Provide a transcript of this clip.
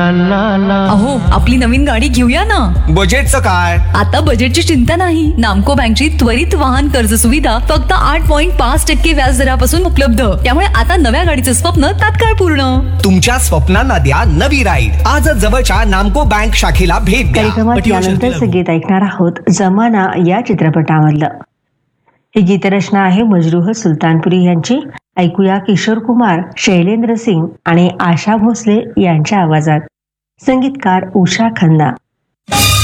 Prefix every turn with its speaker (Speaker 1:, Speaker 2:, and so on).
Speaker 1: अहो, आपली नवीन गाडी घेऊया ना.
Speaker 2: बजेटचं काय?
Speaker 1: आता बजेटची चिंता नाही. नामको बँकची त्वरित वाहन कर्ज सुविधा फक्त 8.5% व्याज दरापासून उपलब्ध. त्यामुळे आता नव्या गाडीचं स्वप्न तात्काळ पूर्ण.
Speaker 2: तुमच्या स्वप्नांना द्या नवी राईड. आजच जवळच्या नामको बँक शाखेला भेट द्या.
Speaker 3: कार्यक्रमात यानंतरचं गीत ऐकणार आहोत जमाना या चित्रपटामधलं. ही गीतरचना आहे मजरूह सुलतानपुरी यांची. ऐकूया किशोर कुमार, शैलेंद्र सिंग आणि आशा भोसले यांच्या आवाजात. संगीतकार उषा खन्ना.